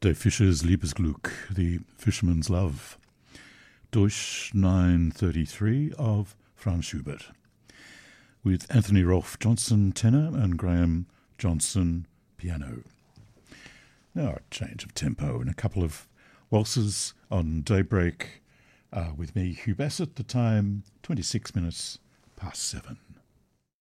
Der Fischer's Liebesglück, The Fisherman's Love, Deutsch 933 of Franz Schubert, with Anthony Rolfe Johnson tenor and Graham Johnson piano. Now a change of tempo and a couple of waltzes on Daybreak with me, Hugh Bassett, the time 26 minutes past 7.